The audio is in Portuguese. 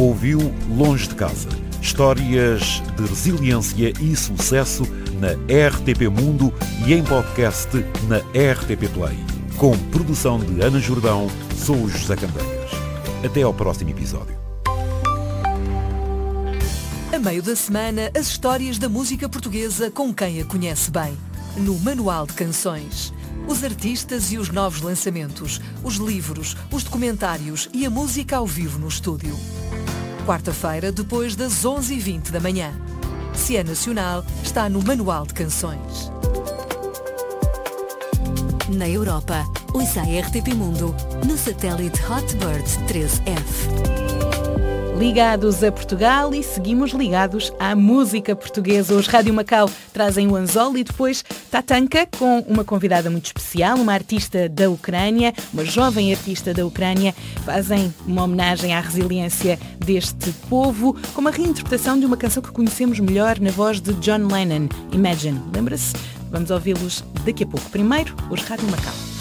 Ouviu Longe de Casa. Histórias de resiliência e sucesso na RTP Mundo e em podcast na RTP Play. Com produção de Ana Jordão, sou o José Candeias. Até ao próximo episódio. A meio da semana, as histórias da música portuguesa com quem a conhece bem. No Manual de Canções. Os artistas e os novos lançamentos, os livros, os documentários e a música ao vivo no estúdio. Quarta-feira, depois das 11h20 da manhã. Se é nacional, está no Manual de Canções. Na Europa, ouça a RTP Mundo no satélite Hotbird 13F. Ligados a Portugal e seguimos ligados à música portuguesa. Os Rádio Macau trazem o Anzol e depois Tatanka com uma convidada muito especial, uma artista da Ucrânia, uma jovem artista da Ucrânia. Fazem uma homenagem à resiliência deste povo com uma reinterpretação de uma canção que conhecemos melhor na voz de John Lennon, Imagine. Lembra-se? Vamos ouvi-los daqui a pouco. Primeiro, os Rádio Macau.